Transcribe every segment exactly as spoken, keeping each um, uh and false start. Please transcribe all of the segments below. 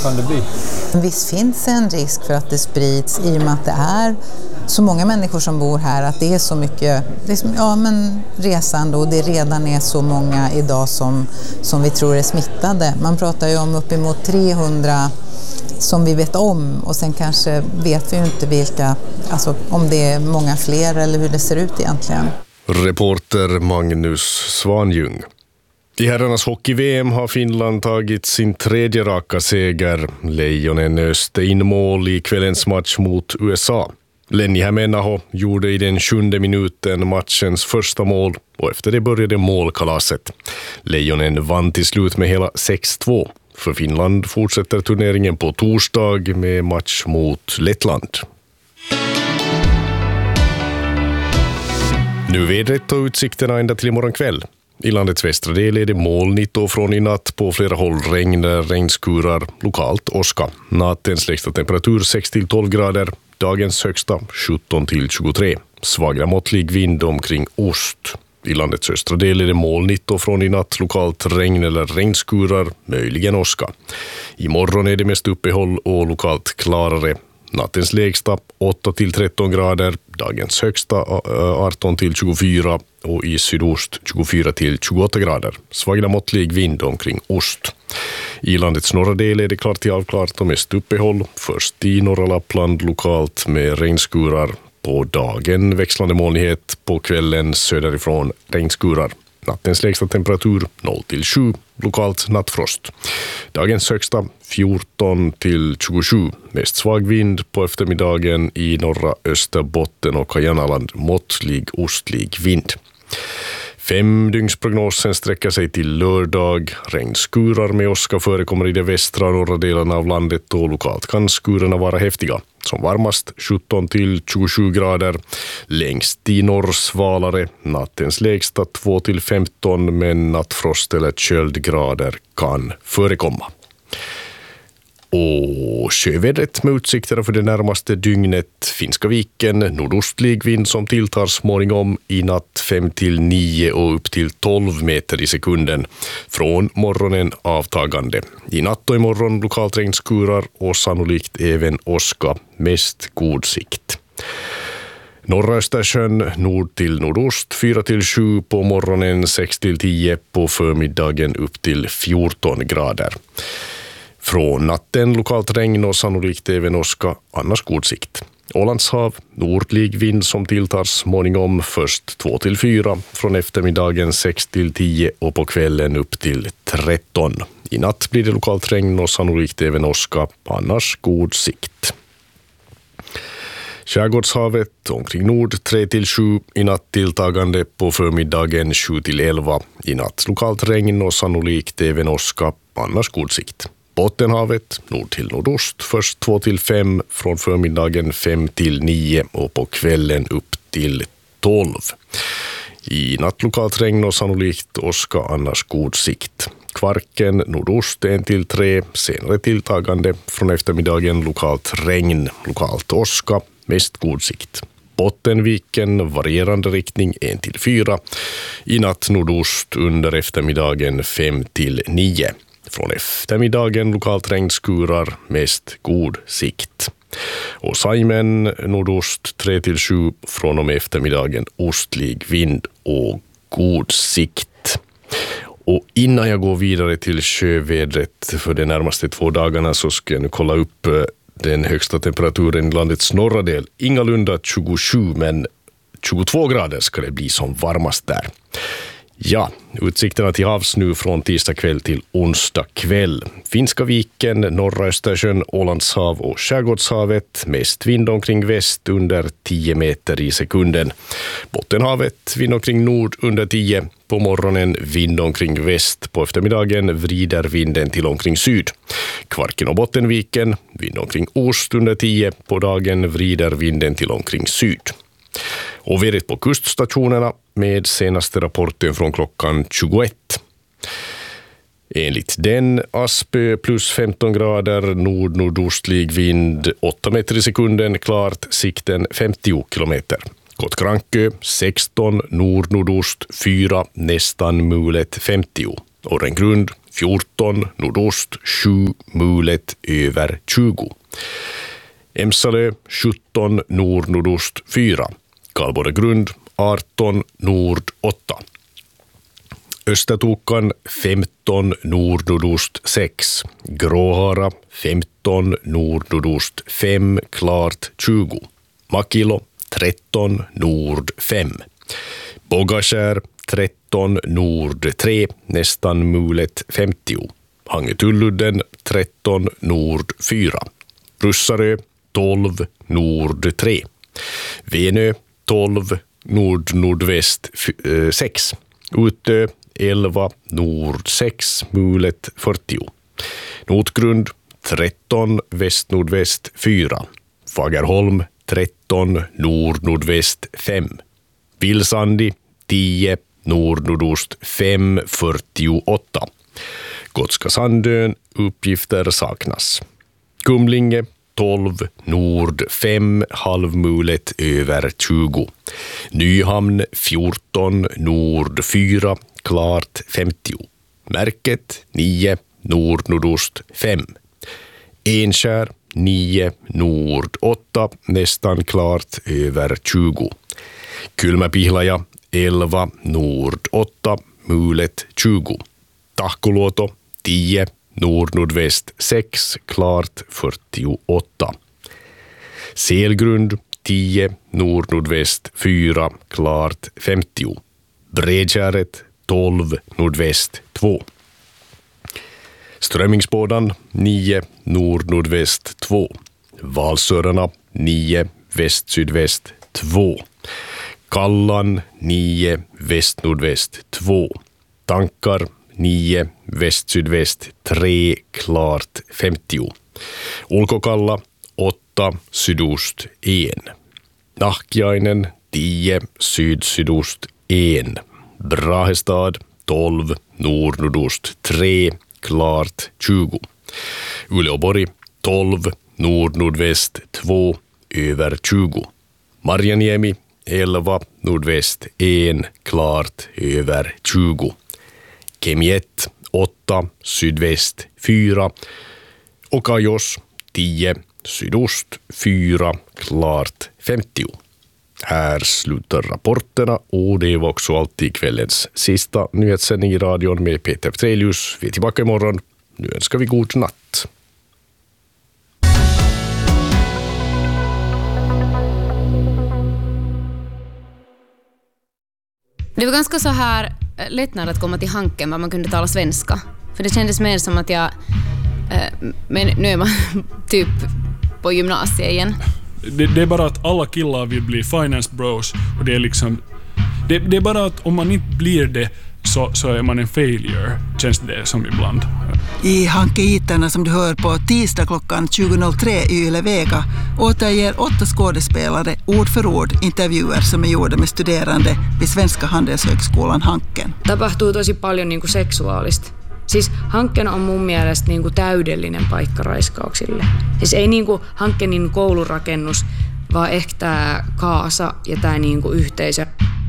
kan det bli? Visst finns det en risk för att det sprids i och med att det är så många människor som bor här, att det är så mycket det är som, ja, men resande och det redan är så många idag som, som vi tror är smittade. Man pratar ju om uppemot trehundra som vi vet om och sen kanske vet vi ju inte vilka, alltså om det är många fler eller hur det ser ut egentligen. Reporter Magnus Svanjung. I herrarnas hockey-V M har Finland tagit sin tredje raka seger. Lejonen öste in mål i kvällens match mot U S A. Lenny Hämenaho gjorde i den sjunde minuten matchens första mål och efter det började målkalaset. Lejonen vann till slut med hela sex två. För Finland fortsätter turneringen på torsdag med match mot Lettland. Nu vädret och utsikterna ända till imorgon kväll. I landets västra del är det molnigt och från i natt på flera håll regn, regnskurar, lokalt åska. Nattens lägsta temperatur sex till tolv grader, dagens högsta sjutton till tjugotre. Svaga måttlig vind omkring ost. I landets östra del är det molnigt och från i natt lokalt regn eller regnskurar, möjligen åska. Imorgon är det mest uppehåll och lokalt klarare. Nattens lägsta åtta till tretton grader, dagens högsta arton till tjugofyra och i sydost tjugofyra till tjugoåtta grader. Svagare måttlig vind omkring ost. I landets norra del är det klart till avklart och mest uppehåll. Först i norra Lappland lokalt med regnskurar. På dagen växlande molnighet, på kvällen söderifrån regnskurar. Nattens lägsta temperatur noll till sju, lokalt nattfrost. Dagens högsta fjorton till tjugosju, mest svag vind på eftermiddagen i norra Österbotten och Kajanaland, måttlig ostlig vind. Femdygnsprognosen sträcker sig till lördag. Regnskurar med åska förekommer i de västra och norra delarna av landet och lokalt kan skurarna vara häftiga. Som varmast sjutton till tjugosju grader. Längst i norr svalare. Nattens lägsta två till femton men nattfrost eller köldgrader kan förekomma. Och sjövädret med utsikterna för det närmaste dygnet. Finska viken, nordostlig vind som tilltar småningom i natt fem till nio och upp till tolv meter i sekunden. Från morgonen avtagande. I natt och imorgon lokalt regnskurar och sannolikt även åska. Mest god sikt. Norra Östersjön, nord till nordost, fyra till sju på morgonen, sex till tio på förmiddagen upp till fjorton grader. Från natten lokalt regn och sannolikt även åska, annars god sikt. Ålandshav, nordlig vind som tilltar småningom, först två till fyra, från eftermiddagen sex till tio och på kvällen upp till tretton. I natt blir det lokalt regn och sannolikt även åska, annars god sikt. Skärgårdshavet omkring nord tre till sju, i natt tilltagande, på förmiddagen sju till elva. I natt lokalt regn och sannolikt även åska, annars god sikt. Bottenhavet, nord till nordost, först två till fem, från förmiddagen fem till nio och på kvällen upp till tolv. I natt lokalt regn och sannolikt åska, annars god sikt. Kvarken, nordost en till tre, senare tilltagande, från eftermiddagen lokalt regn, lokalt åska, mest god sikt. Bottenviken, varierande riktning en till fyra, i natt nordost under eftermiddagen fem till nio. Från eftermiddagen lokalt regnskurar, mest god sikt. Och Saimen nordost tre till sju, från och med eftermiddagen ostlig vind och god sikt. Och innan jag går vidare till sjövädret för de närmaste två dagarna så ska jag nu kolla upp den högsta temperaturen i landets norra del. Ingalunda tjugosju men tjugotvå grader ska det bli som varmast där. Ja, utsikterna till havs nu från tisdag kväll till onsdag kväll. Finska viken, norra Östersjön, Ålandshav och Skärgårdshavet. Mest vind omkring väst under tio meter i sekunden. Bottenhavet, vind omkring nord under tio. På morgonen vind omkring väst. På eftermiddagen vrider vinden till omkring syd. Kvarken och Bottenviken, vind omkring ost under tio. På dagen vrider vinden till omkring syd. Och vädret på kuststationerna med senaste rapporten från klockan tjugoett. Enligt den Aspö plus femton grader, nord-nordostlig vind åtta meter i sekunden, klart, sikten femtio kilometer. Kottkrankö sexton, nord-nordost fyra, nästan mulet femtio. Orrengrund fjorton, nordost sju, mulet över tjugo. Emsalö sjutton, nord nordost fyra. Karlborregrund arton, nord åtta. Östertokan femton, nord nordost sex. Gråhara femton, nord nordost fem, klart tjugo. Makilo tretton, nord fem. Bogaskär tretton, nord tre, nästan mulet femtio. Hangetulludden tretton, nord fyra. Brussarö tolv, nord tre. Venö tolv, nord nordväst sex. Utö elva, nord sex, mulet fyrtio. Notgrund tretton, väst nordväst fyra. Fagerholm tretton, nord nordväst fem. Vilsandi tio, nord nordost fem, fyrtioåtta. Gotska Sandön uppgifter saknas. Kumlinge tolv, nord fem, halvmulet över tjugo. Nyhamn fjorton, nord fyra, klart femtio. Märket nio, nord nordost fem. Enskär nio, nord åtta, nästan klart över tjugo. Kylmäpihlaja elva, nord åtta, mulet tjugo. Tahkoluoto tio, nord nordväst sex, klart fyrtioåtta. Selgrund tio, nord nordväst fyra, klart femtio. Bredkäret tolv, nordväst två. Strömmingsbådan nio, nord nordväst två. Valsörarna nio, väst sydväst två. Kallan nio, väst nordväst två. Tankar nio, väst sydväst tre, klart femtio. Ulkokalla åtta, sydost en. Nahkiainen tio, syd sydost en. Brahestad tolv, nord nordost tre, klart tjugo. Uleåborg tolv, nord nordväst två, över tjugo. Marjaniemi elva, nordväst en, klart över tjugo. Kemiett åtta, sydväst fyra. Och Kajos tio, sydost fyra, klart femtio. Här slutar rapporterna och det var också alltid kvällens sista nyhetssändning i radion med Peter Petrelius. Vi är tillbaka imorgon. Nu önskar vi god natt. Det var ganska så här lättnad att komma till Hanken, men man kunde tala svenska. För det kändes mer som att jag... Eh, men nu är man typ på gymnasiet igen. Det, det är bara att alla killar vill bli finance bros. Och det är liksom... Det, det är bara att om man inte blir det så, så är man en failure, känns det som ibland. I Hanke-iterna som du hör på tisdag klockan tjugo noll tre i Yle Vega återger åtta skådespelare ord för ord intervjuer som är gjorda med studerande vid Svenska handelshögskolan Hanken. Tapahtuu tosi paljon niin kuin seksuaalista. Siis Hanken on mun mielestä niin kuin täydellinen paikka raiskauksille. Siis ei niin kuin Hankenin koulurakennus, vaan ehkä tämä kaasa ja tämä niin kuin yhteisö.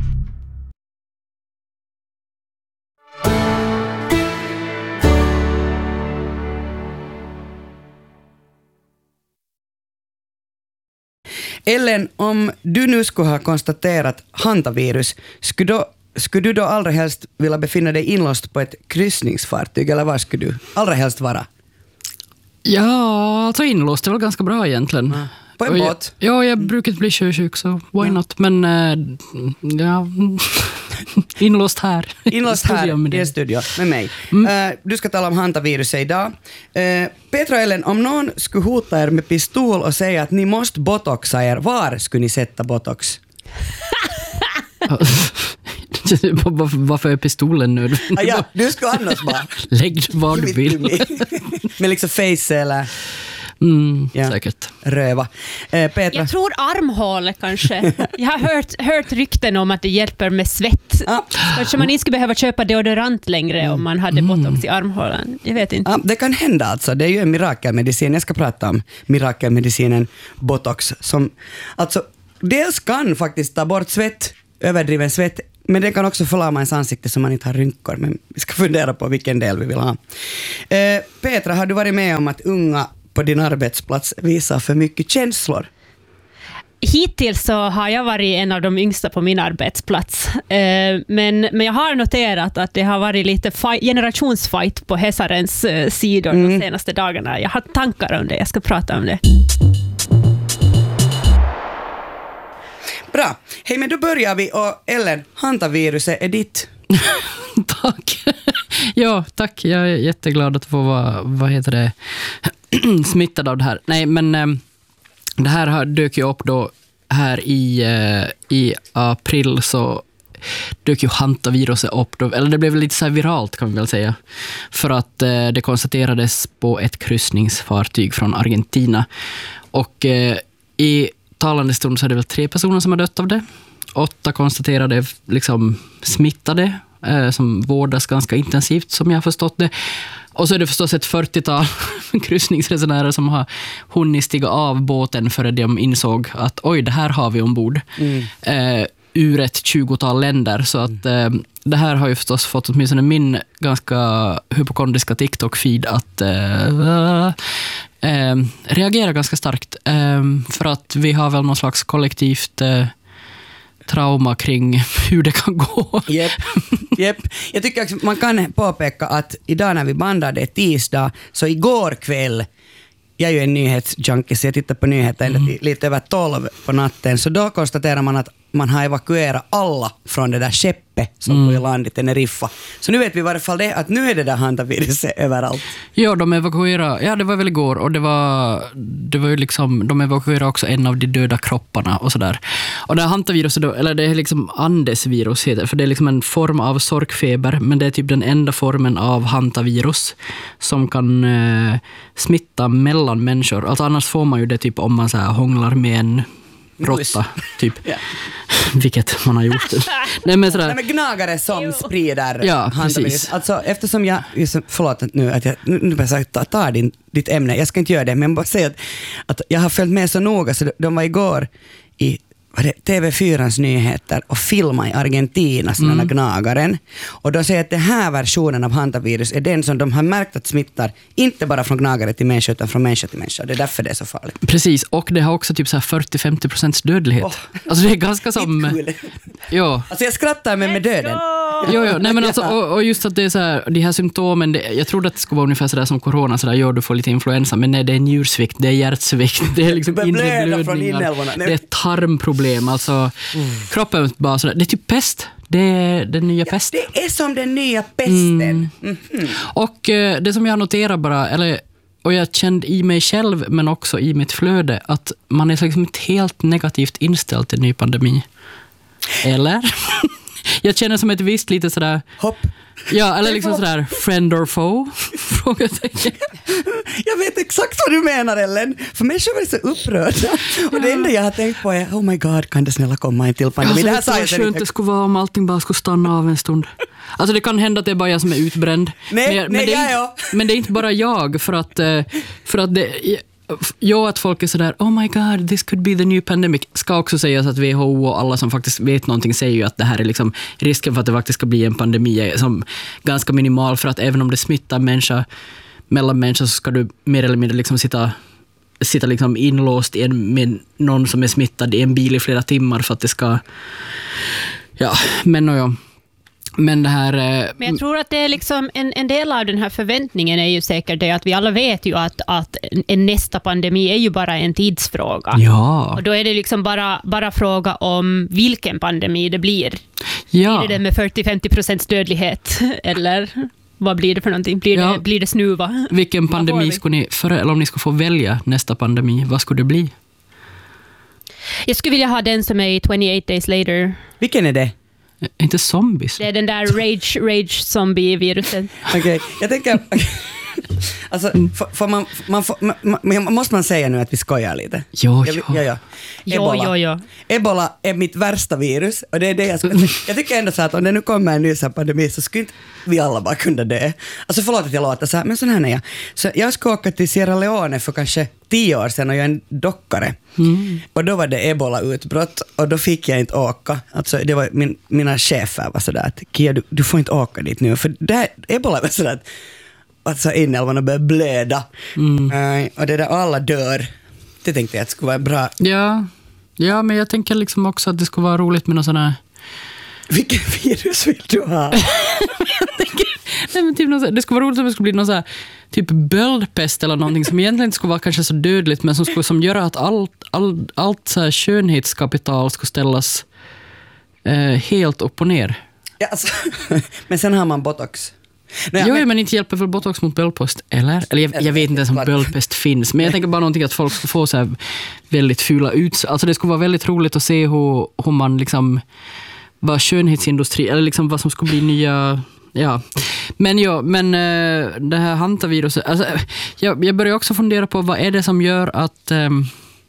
Ellen, om du nu skulle ha konstaterat hantavirus, skulle, då, skulle du då allra helst vilja befinna dig inlåst på ett kryssningsfartyg, eller var skulle du allra helst vara? Ja, alltså inlåst är väl ganska bra egentligen. Ja. På en båt? Jag, ja, jag brukar inte bli sjösjuk, så why ja. not? Men äh, ja, inlåst här. Inlåst här i en studio med mig. Mm. Uh, du ska tala om hantaviruset idag. Uh, Petra och Ellen, om någon skulle hota er med pistol och säga att ni måste botoxa er, var skulle ni sätta botox? Varför är pistolen nu? Ah, ja, du ska annars bara. Lägg var du vill. Med liksom face eller... Mm, ja. Säkert. Röva. Eh, Petra. Jag tror armhål kanske. Jag har hört, hört rykten om att det hjälper med svett. Ah. Kanske man inte skulle behöva köpa deodorant längre mm. om man hade botox i armhålan. Jag vet inte. Ah, det kan hända alltså. Det är ju en mirakelmedicin. Jag ska prata om mirakelmedicinen botox. Som, alltså, dels kan faktiskt ta bort svett, överdriven svett, men den kan också förlama ens ansikte så man inte har rynkor. Men vi ska fundera på vilken del vi vill ha. Eh, Petra, har du varit med om att unga på din arbetsplats visar för mycket känslor? Hittills så har jag varit en av de yngsta på min arbetsplats. Eh, men, men jag har noterat att det har varit lite fight, generationsfight på Hesarens eh, sidor mm. de senaste dagarna. Jag har tankar om det, jag ska prata om det. Bra. Hej, men då börjar vi. Och Ellen, hantaviruset är ditt. Tack. Ja, tack. Jag är jätteglad att få vara, vad heter det, smittad av det här. Nej, men eh, det här har dök ju upp då här i, eh, i april, så dök ju hantaviruset upp då, eller det blev lite så här viralt kan vi väl säga, för att eh, det konstaterades på ett kryssningsfartyg från Argentina, och eh, i talande stund så är det väl tre personer som har dött av det. Åtta konstaterade liksom smittade eh, som vårdas ganska intensivt som jag har förstått det. Och så är det förstås ett fyrtiotal kryssningsresenärer som har hunnit stiga av båten för att de insåg att oj, det här har vi ombord. Mm. Eh, ur ett tjugotal länder. Så att eh, det här har ju förstås fått åtminstone min ganska hypokondriska TikTok-feed att eh, eh, reagera ganska starkt. Eh, för att vi har väl någon slags kollektivt eh, trauma kring hur det kan gå. Yep. Yep. Jag tycker att man kan påpeka att idag när vi bandar det tisdag, så igår kväll, jag är ju en nyhetsjunkie så jag tittar på nyheter mm. lite över tolv på natten, så då konstaterar man att man har evakuerat alla från det där skeppet som mm. går i land i Teneriffa. Så nu vet vi i varje fall det, att nu är det där hantaviruset överallt. Ja, de evakuerade, ja det var väl igår, och det var, det var ju liksom, de evakuerade också en av de döda kropparna och sådär. Och det här hantaviruset då, eller det är liksom andesvirus heter, för det är liksom en form av sorkfeber, men det är typ den enda formen av hantavirus som kan eh, smitta mellan människor. Alltså annars får man ju det typ om man så här hånglar med en råtta, typ. Yeah. Vilket man har gjort. Nej, men sådär. Nej, men gnagare som jo. sprider ja, precis. Alltså, eftersom jag, förlåt nu att jag nu, nu jag ta, ta din, ditt ämne, jag ska inte göra det, men bara säga att, att jag har följt med så noga, så de var igår i T V fyrans nyheter och filma i Argentina, sådana mm. gnagaren. Och de säger att den här versionen av hantavirus är den som de har märkt att smittar inte bara från gnagare till människa utan från människa till människa. Det är därför det är så farligt. Precis, och det har också typ så här fyrtio till femtio procent dödlighet. Oh. Alltså det är ganska som... ja. Alltså jag skrattar med med döden. Jo, jo. Nej, men alltså, och, och just att det är så här, de här symptomen, det, jag trodde att det skulle vara ungefär sådär som corona, sådär, ja, du får lite influensa, men nej, det är njursvikt, det är hjärtsvikt, det är liksom inre blödningar, det är tarmproblem, alltså mm. kroppen bara sådär, det är typ pest. Det är den nya ja, pesten. Det är som den nya pesten. Mm. Mm-hmm. Och eh, det som jag noterar bara, eller, och jag kände i mig själv men också i mitt flöde, att man är liksom helt negativt inställd till ny pandemi. Eller? Jag känner som ett visst lite sådär... Hopp. Ja, eller liksom sådär friend or foe? Frågetecken. Jag vet exakt vad du menar, Ellen. För människor är så upprörda. Och det enda jag har tänkt på är, oh my god, kan det snälla komma en till pandemi? Ja, alltså, det här så skönt det skulle vara om allting bara skulle stanna av en stund. Alltså det kan hända att det är bara jag som är utbränd. Nej, men, nej, men, det är, ja, ja. men det är inte bara jag, för att, för att det... Ja, att folk är sådär, oh my god, this could be the new pandemic. Ska också sägas att W H O och alla som faktiskt vet någonting säger ju att det här är liksom risken för att det faktiskt ska bli en pandemi är som ganska minimal, för att även om det smittar människa mellan människor så ska du mer eller mindre liksom sitta, sitta liksom inlåst i en, med någon som är smittad i en bil i flera timmar för att det ska, ja, men och ja. Men, det här, men jag tror att det är liksom en, en del av den här förväntningen är ju säkert det att vi alla vet ju att, att en nästa pandemi är ju bara en tidsfråga. Ja. Och då är det liksom bara, bara fråga om vilken pandemi det blir. Ja. Blir det med fyrtio till femtio procent dödlighet eller vad blir det för någonting? Blir, ja. det, blir det snuva? Vilken pandemi skulle ni, för, eller om ni skulle få välja nästa pandemi, vad skulle det bli? Jag skulle vilja ha den som är i twenty-eight days later. Vilken är det? Inte zombies. Det är den där rage, rage zombie-viruset. Okej, okay. Jag tänker... Alltså, för, för man, man, man, man, måste man säga nu att vi skojar lite? Jo, jo. Ja, ja. Jo, jo, jo. Ebola är mitt värsta virus och det är det jag skulle, jag tycker ändå så att om det nu kommer en ny pandemi så skulle inte vi alla bara kunna dö. Alltså förlåt att jag låter så här, men sån här är jag. Så jag ska åka till Sierra Leone för kanske tio år sedan och jag är en dockare. Mm. Och då var det ebola-utbrott och då fick jag inte åka. Alltså det var min, mina chefer var sådär att Kia, du, du får inte åka dit nu. För det här, ebola var sådär att alltså inälvorna började blöda. Mm. Uh, och det där alla dör. Det tänkte jag att det skulle vara bra. Ja, ja men jag tänker liksom också att det skulle vara roligt med någon sån här... Vilken virus vill du ha? Nej, men typ någon, det skulle vara roligt om det skulle bli någon så här, typ böldpest eller någonting som egentligen inte skulle vara kanske så dödligt men som skulle som göra att allt, all, allt så här skönhetskapital skulle ställas eh, helt upp och ner. Ja, alltså, men sen har man botox. Nej, jo, men... men inte hjälper väl botox mot böldpest, eller? Eller jag, jag vet inte ens om böldpest finns, men jag tänker bara någonting att folk ska få så här väldigt fula ut. Alltså det skulle vara väldigt roligt att se hur, hur man liksom, vad skönhetsindustri, eller liksom vad som skulle bli nya... Ja, men ja, men äh, det här hantaviruset, alltså, jag, jag börjar också fundera på vad är det som gör att, ähm,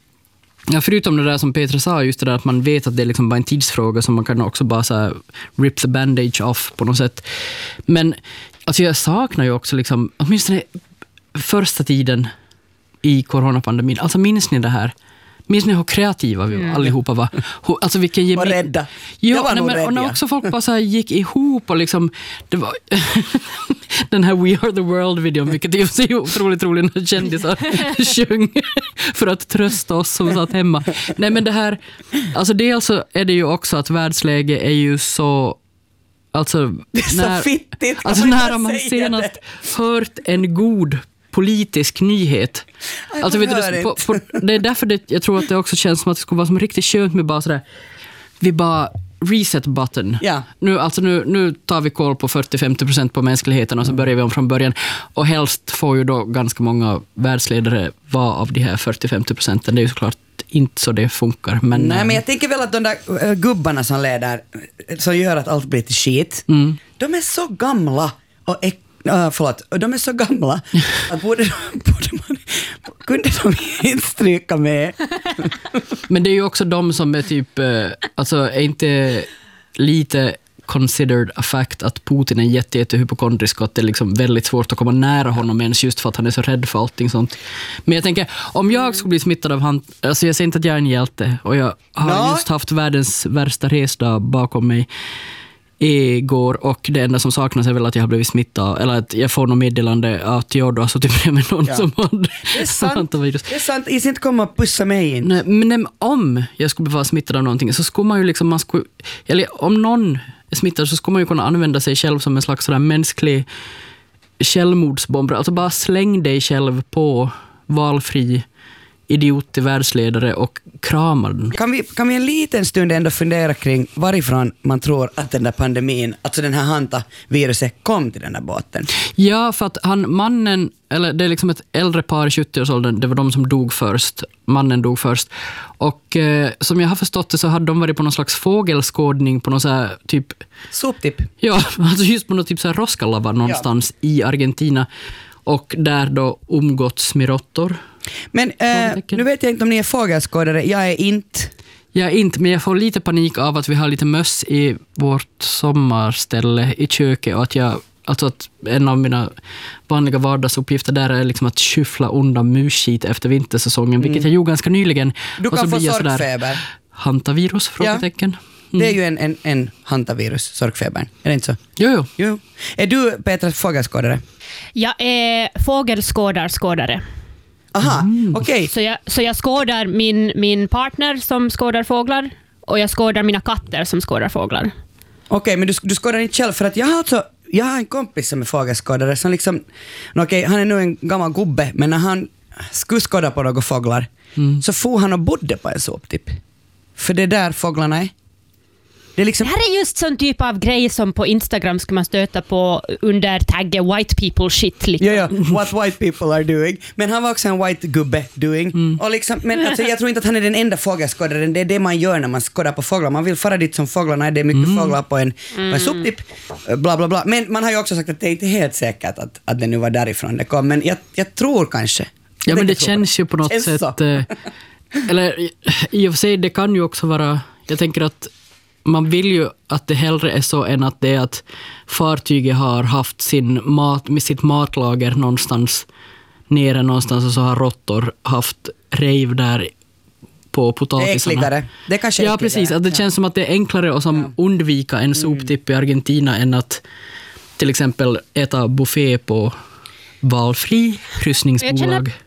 ja, förutom det där som Petra sa, just det där att man vet att det är liksom bara en tidsfråga som man kan också bara så här, rip the bandage off på något sätt. Men alltså jag saknar ju också liksom, åtminstone första tiden i coronapandemin, alltså minns ni det här? Minns ni hur kreativa vi mm. allihopa var? Alltså vilken gemi- och rädda. Jo, jag var nej, nog men, rädd, och när ja. också folk bara så här gick ihop och liksom, det var den här We Are The World-videon, vilket är så otroligt roligt när kändisar sjöng för att trösta oss som satt hemma. Nej men det här, alltså dels är det ju också att världsläge är ju så, alltså det är när, så fittigt. alltså när man senast det. hört en god politisk nyhet. Alltså, vet du, på, på, det är därför det, jag tror att det också känns som att det skulle vara som riktigt skönt med bara sådär, vi bara reset button. Ja. Nu, alltså nu, nu tar vi koll på fyrtio till femtio procent på mänskligheten och så börjar vi om från början. Och helst får ju då ganska många världsledare vara av de här fyrtio till femtio procenten. Det är ju såklart inte så det funkar. Men, nej, men jag tänker väl att de där uh, gubbarna som leder, som gör att allt blir till skit, mm. de är så gamla och äckliga. Uh, förlåt, de är så gamla att borde, borde man, kunde de inte stryka med. Men det är ju också de som är typ, alltså är inte lite considered a fact att Putin är jätte, jätte hypokondrisk och att det är liksom väldigt svårt att komma nära honom ens just för att han är så rädd för allting sånt. Men jag tänker, om jag skulle bli smittad av han, alltså jag säger inte att jag är en hjälte och jag har no. just haft världens värsta resdag bakom mig igår och det enda som saknas är väl att jag har blivit smittad eller att jag får något meddelande att jag då så typ med någon ja. som hade det är sant, det är sant, jag ska inte komma och pussa mig in. Nej, men om jag skulle vara smittad av någonting så skulle man ju liksom, man skulle, eller om någon är smittad så skulle man ju kunna använda sig själv som en slags sådär mänsklig självmordsbomb, alltså bara släng dig själv på valfri idiot till världsledare och kramar den. Kan vi, kan vi en liten stund ändå fundera kring varifrån man tror att den där pandemin, alltså den här hantaviruset kom till den där båten? Ja, för att han, mannen, eller det är liksom ett äldre par i sjuttioårsåldern, det var de som dog först. Mannen dog först. Och eh, som jag har förstått det så hade de varit på någon slags fågelskådning på någon så här typ... Soptipp. Ja, alltså just på någon typ så här Roscalava någonstans ja. i Argentina. Och där då umgåtts med råttor. Men eh, nu vet jag inte om ni är fågelskådare. Jag är inte. Jag är inte, men jag får lite panik av att vi har lite möss i vårt sommarställe i köket och att jag, alltså att en av mina vanliga vardagsuppgifter där är liksom att skyffla undan musskit efter vintersäsongen, mm. vilket jag gjorde ganska nyligen. Du kan få sorkfeber. Hantavirus, frågetecken. Ja. Mm. Det är ju en, en, en hantavirus, sorkfebern. Är det inte så? Jo, jo. jo. Är du, Petra, fågelskådare? Jag är fågelskådarskådare. Aha, mm. okej. Okay. Så jag, så jag skådar min, min partner som skådar fåglar och jag skådar mina katter som skådar fåglar. Okej, okay, men du, du skådar inte själv för att jag har alltså, jag har en kompis som är fågelskådare som liksom, okej, okay, han är nu en gammal gubbe, men när han skulle skåda på några fåglar mm. så får han och bodde på en soptipp. För det är där fåglarna är. Det, är liksom... det här är just sån typ av grej som på Instagram ska man stöta på under taggen white people shit. Liksom. Ja, ja, what white people are doing. Men han var också en white gubbe doing. Mm. Och liksom, men alltså, jag tror inte att han är den enda fågelskådaren. Det är det man gör när man skådar på fåglar. Man vill fara dit som fåglarna är. Det är mycket mm. fåglar på en, mm. en soptipp. Bla, bla, bla. Men man har ju också sagt att det är inte helt säkert att, att det nu var därifrån det kom. Men jag, jag tror kanske. Ja, men det känns ju på något sätt... Så. Eller i och för sig, det kan ju också vara... Jag tänker att man vill ju att det hellre är så än att det är att fartyget har haft sin mat, med sitt matlager någonstans nere någonstans och så har råttor haft rev där på potatisarna. Det är äckligare. Det kanske är ja, precis. Att det känns ja. som att det är enklare att som ja. undvika en soptipp i Argentina än att till exempel äta buffé på valfri kryssningsbolag.